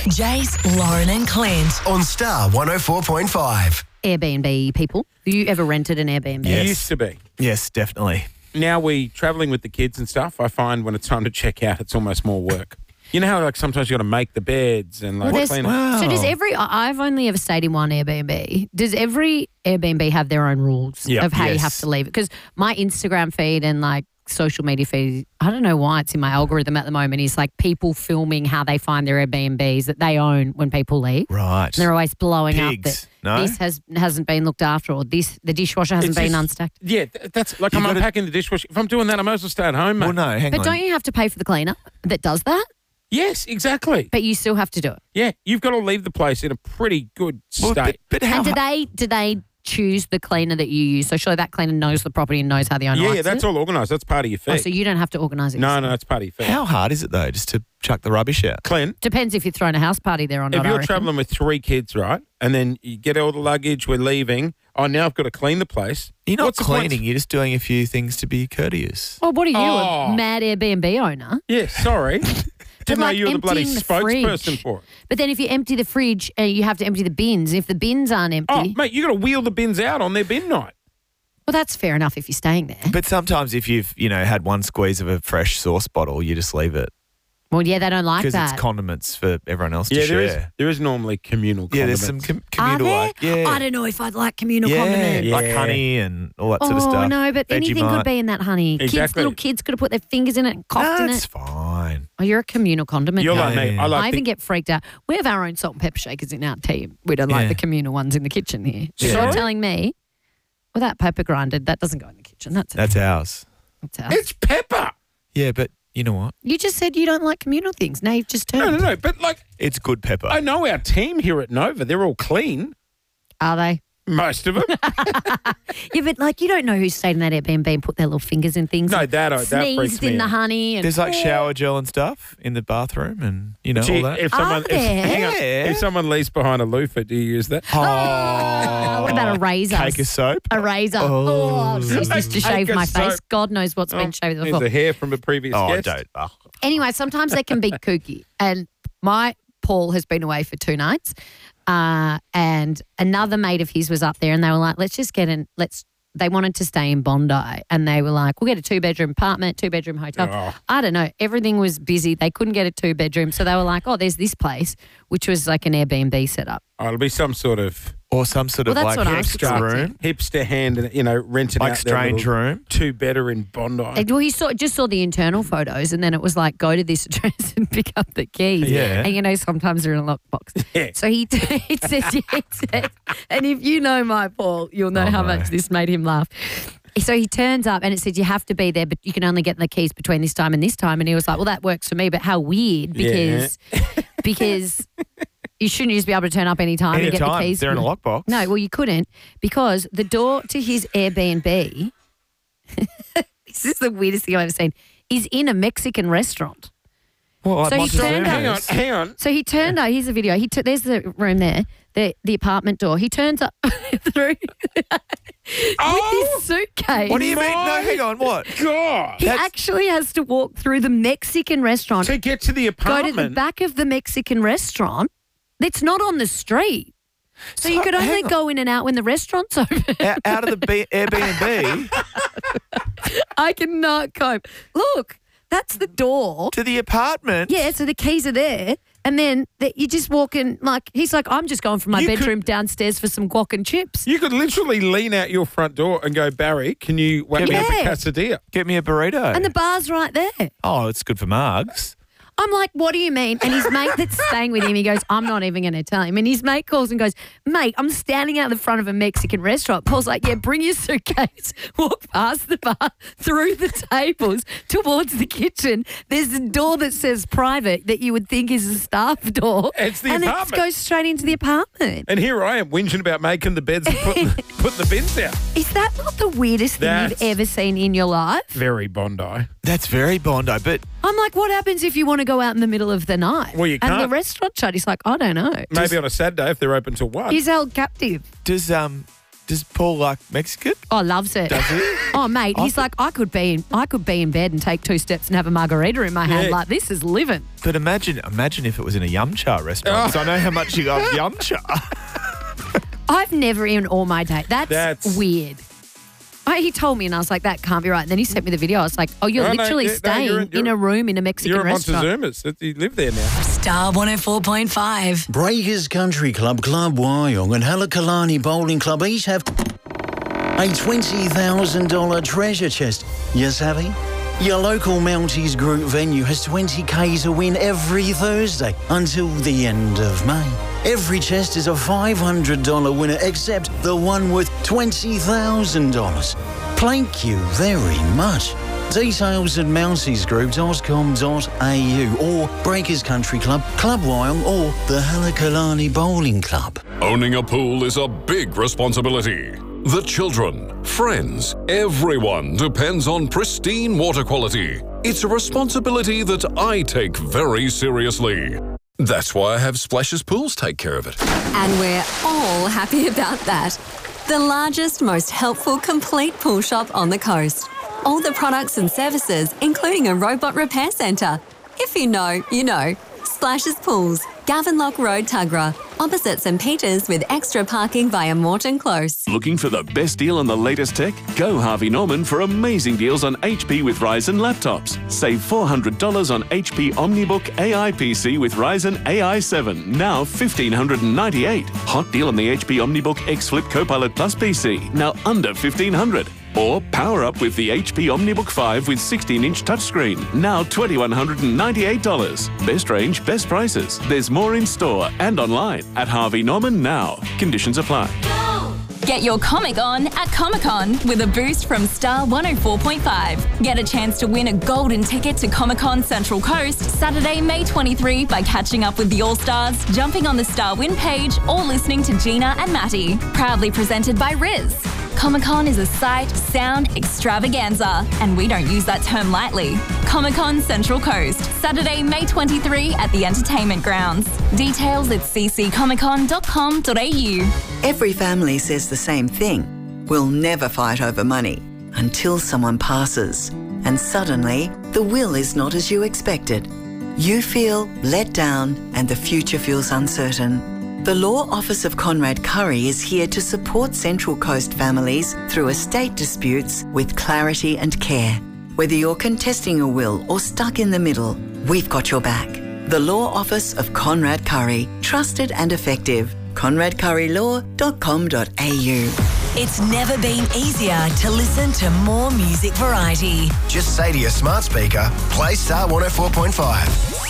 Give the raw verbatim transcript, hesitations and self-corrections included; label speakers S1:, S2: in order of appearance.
S1: Jace, Lauren and Clint.
S2: On Star one oh four point five.
S3: Airbnb people. Have you ever rented an Airbnb?
S4: It used to be.
S5: Yes, definitely.
S4: Now we travelling with the kids and stuff, I find when it's time to check out, it's almost more work. You know how like sometimes you got to make the beds and like
S3: Well, there's-
S4: clean it?
S5: Wow.
S3: So does every, I- I've only ever stayed in one Airbnb. Does every Airbnb have their own rules
S4: Yeah.
S3: of how you
S5: Yes.
S3: have to leave it? Because my Instagram feed and like social media feed, I don't know why it's in my algorithm at the moment, is like people filming how they find their Airbnbs that they own when people leave.
S5: Right.
S3: And they're always blowing up
S5: Pigs,
S3: that
S5: no?
S3: this has, hasn't been looked after or this the dishwasher hasn't
S4: It's
S3: been
S4: just-
S3: unstacked.
S4: Yeah, th- that's like
S5: You
S4: I'm
S5: gotta-
S4: unpacking the dishwasher. If I'm doing that, I might as well stay at home, mate.
S5: Well, no, hang
S3: But
S5: on.
S3: don't you have to pay for the cleaner that does that?
S4: Yes, exactly.
S3: But you still have to do it.
S4: Yeah, you've got to leave the place in a pretty good
S5: Well,
S4: state.
S5: but, but how?
S3: And do they do they choose the cleaner that you use? So surely that cleaner knows the property and knows how the owner
S4: yeah,
S3: likes
S4: yeah, that's
S3: it?
S4: all organised. That's part of your fee.
S3: Oh, so you don't have to organise it.
S4: no,
S3: yourself.
S4: no, it's part of your fee.
S5: how hard is it though, just to chuck the rubbish out?
S4: Clint,
S3: Depends if you're throwing a house party there or not.
S4: if
S3: I
S4: you're
S3: reckon.
S4: travelling with three kids, right, and then you get all the luggage, we're leaving. Oh, now I've got to clean the place.
S5: You're not
S4: What's the point?
S5: cleaning. You're just doing a few things to be courteous.
S3: Well, what are you,
S4: Oh.
S3: a mad Airbnb owner?
S4: Yeah, sorry. Didn't know
S3: like
S4: you were the bloody
S3: emptying the
S4: spokesperson
S3: fridge.
S4: for it.
S3: But then if you empty the fridge, uh, you have to empty the bins. If the bins aren't empty,
S4: Oh, mate, you got to wheel the bins out on their bin night.
S3: well, that's fair enough if you're staying there.
S5: But sometimes if you've, you know, had one squeeze of a fresh sauce bottle, you just leave it.
S3: Well, yeah, they don't like
S5: Because
S3: that.
S5: it's condiments for everyone else
S4: Yeah,
S5: to
S4: there is.
S5: share.
S4: There is normally communal.
S5: Yeah, there's
S4: condiments.
S5: some com-
S3: Are
S5: communal
S3: there?
S5: like, yeah.
S3: I don't know if I'd like communal
S5: yeah,
S3: condiments.
S5: like
S4: Yeah.
S5: honey and all that
S3: Oh,
S5: sort of stuff.
S3: no, but anything
S5: Vegemite.
S3: could be in that honey. Kids,
S4: Exactly.
S3: little kids could have put their fingers in it and coughed in
S5: That's
S3: it.
S5: fine.
S3: Oh, you're a communal condiment
S4: You're
S3: guy.
S4: like me. I
S5: Yeah.
S4: like
S3: I
S4: the-
S3: even get freaked out. We have our own salt and pepper shakers in our team. We don't like
S5: Yeah.
S3: the communal ones in the kitchen here. So
S4: Sorry?
S3: you're telling me, well, that pepper grinded, that doesn't go in the kitchen. That's,
S5: That's ours.
S3: that's ours.
S4: It's pepper.
S5: Yeah, but you know what?
S3: You just said you don't like communal things. Now you've just
S4: No,
S3: turned.
S4: no, no. But like,
S5: It's good pepper.
S4: I know our team here at Nova. They're all clean.
S3: Are they?
S4: Most of them.
S3: Yeah, but like you don't know who stayed in that Airbnb and put their little fingers in things.
S4: No,
S3: and
S4: that- that freaks
S3: sneezed
S4: me
S3: in the
S4: out.
S3: honey. And
S5: There's like shower gel and stuff in the bathroom and, you know,
S4: Gee,
S5: all that.
S4: if someone,
S3: Are
S4: if,
S3: there?
S4: hang on,
S5: Yeah.
S4: if someone leaves behind a loofah, do you use that?
S3: Oh, what about a razor?
S5: Cake of soap?
S3: A razor.
S5: Oh.
S3: Oh, I was used this to
S4: Cake
S3: shave
S4: of
S3: my face.
S4: soap.
S3: God knows what's been shaved
S4: There's
S3: before.
S4: the hair from a previous
S5: Oh,
S4: guest.
S5: don't. Oh.
S3: Anyway, sometimes they can be kooky. And my Paul has been away for two nights. Uh, and another mate of his was up there and they were like, let's just get in, let's, they wanted to stay in Bondi and they were like, we'll get a two bedroom apartment, two bedroom hotel.
S4: Oh.
S3: I don't know. Everything was busy. They couldn't get a two bedroom. So they were like, oh, there's this place, which was like an Airbnb setup.
S4: Oh, it'll be some sort of
S5: Or some sort
S3: Well,
S5: of
S3: that's
S5: like
S3: what I was
S5: extra
S3: expecting.
S5: room.
S4: hipster hand, and you know, renting
S5: Like
S4: out their
S5: strange
S4: little
S5: room.
S4: two better in Bondi.
S3: And, well, he saw, just saw the internal photos and then it was like, go to this address and pick up the keys.
S5: Yeah.
S3: And you know, sometimes they're in a lockbox.
S4: Yeah.
S3: So he it said, yeah, it said, and if you know my Paul, you'll know
S5: Oh,
S3: how
S5: no.
S3: much this made him laugh. So he turns up and it said, you have to be there, but you can only get the keys between this time and this time. And he was like, well, that works for me, but how weird because, because you shouldn't just be able to turn up any time and get the
S5: Anytime.
S3: keys.
S5: They're in a lockbox.
S3: No, well, you couldn't because the door to his Airbnb, this is the weirdest thing I've ever seen, is in a Mexican restaurant.
S5: Well, like
S3: So he
S5: Montezuma
S3: turned up-
S4: hang on,
S5: is.
S4: hang on.
S3: So he turned up, here's the video. He took there's the room there, the the apartment door. He turns up through
S4: Oh,
S3: with his suitcase.
S5: What do you mean? No,
S4: My
S5: hang on. What?
S4: God!
S3: He
S5: That's-
S3: actually has to walk through the Mexican restaurant,
S4: To get to the
S3: go
S4: apartment.
S3: to the back of the Mexican restaurant. That's not on the street. So, you
S5: So,
S3: could only
S5: hang on.
S3: go in and out when the restaurant's open.
S5: out, out of the B- Airbnb
S3: I cannot cope. Look, that's the door.
S5: to the apartment.
S3: Yeah, so the keys are there. And then the, you just walk in, like, he's like, I'm just going from my
S4: You could-
S3: bedroom downstairs for some guac and chips.
S4: You could literally lean out your front door and go, Barry, can you whack me up a
S3: Yeah.
S4: quesadilla?
S5: Get me a burrito.
S3: And the bar's right there.
S5: oh, it's good for mugs.
S3: I'm like, what do you mean? And his mate that's staying with him, he goes, I'm not even going to tell him. And his mate calls and goes, mate, I'm standing out the front of a Mexican restaurant. Paul's like, yeah, bring your suitcase, walk past the bar, through the tables, towards the kitchen. There's a door that says private that you would think is a staff door.
S4: It's the
S3: and
S4: apartment.
S3: it goes straight into the apartment.
S4: And here I am whinging about making the beds and putting, putting the bins out.
S3: Is that not the weirdest thing
S4: That's-
S3: you've ever seen in your life?
S4: Very Bondi.
S5: That's very Bondi, but
S3: I'm like, what happens if you want to go out in the middle of the night?
S4: Well, you
S3: And the
S4: can't.
S3: restaurant shut. He's like, I don't know.
S4: Maybe on a Saturday if they're open till one.
S3: He's held captive.
S5: does um Does Paul like Mexican?
S3: Oh, loves it.
S5: Does he?
S3: Oh, mate,
S5: I
S3: he's
S5: thought-
S3: like, I could be in, I could be in bed and take two steps and have a margarita in my hand.
S4: Yeah.
S3: Like, this is living.
S5: But imagine, imagine if it was in a yum cha restaurant. 'cause I know how much you love yum cha.
S3: I've never eaten all my day. That's,
S4: That's-
S3: weird. I, he told me, and I was like, that can't be right. And then he sent me the video. I was like, oh, you're
S4: Oh, no,
S3: literally
S4: yeah, no,
S3: staying
S4: you're-
S3: in
S4: you're-
S3: a room in a Mexican
S4: You're a
S3: restaurant.
S4: Montezuma's. You live there now.
S1: Star one oh four point five.
S6: Breakers Country Club, Club Wyong and Halakalani Bowling Club each have a twenty thousand dollars treasure chest. You savvy? Your local Mounties Group venue has twenty K to win every Thursday until the end of May. Every chest is a five hundred dollars winner except the one worth twenty thousand dollars. Thank you very much. Details at mounties group dot com dot a u or Breakers Country Club, Club Wyong or the Halakalani Bowling Club.
S7: Owning a pool is a big responsibility. The children, friends, everyone depends on pristine water quality. It's a responsibility that I take very seriously. That's why I have Splashes Pools take care of it.
S8: And we're all happy about that. The largest, most helpful, complete pool shop on the coast. All the products and services, including a robot repair centre. If you know, you know. Splashes Pools, Gavenlock Road, Tuggerah, opposite St Peters with extra parking via Morton Close.
S9: Looking for the best deal on the latest tech? Go Harvey Norman for amazing deals on H P with Ryzen laptops. Save four hundred dollars on H P OmniBook A I P C with Ryzen A I seven, now one thousand five hundred ninety-eight dollars. Hot deal on the H P OmniBook X Flip Copilot Plus P C, now under fifteen hundred dollars. Or power up with the H P OmniBook five with sixteen inch touchscreen, now two thousand one hundred ninety-eight dollars. Best range, best prices. There's more in store and online at Harvey Norman now. Conditions apply.
S10: Get your comic on at Comic-Con with a boost from Star one oh four point five. Get a chance to win a golden ticket to Comic-Con Central Coast Saturday, May twenty-third by catching up with the All-Stars, jumping on the Star Win page, or listening to Gina and Matty. Proudly presented by Riz. Comic-Con is a sight, sound extravaganza, and we don't use that term lightly. Comic-Con Central Coast, Saturday, May twenty-third at the Entertainment Grounds. Details at c c comic con dot com dot a u.
S11: Every family says the same thing. We'll never fight over money until someone passes, and suddenly the will is not as you expected. You feel let down and the future feels uncertain. The Law Office of Conrad Curry is here to support Central Coast families through estate disputes with clarity and care. Whether you're contesting a will or stuck in the middle, we've got your back. The Law Office of Conrad Curry. Trusted and effective. conrad curry law dot com dot a u.
S1: It's never been easier to listen to more music variety.
S2: Just say to your smart speaker, play Star one oh four point five.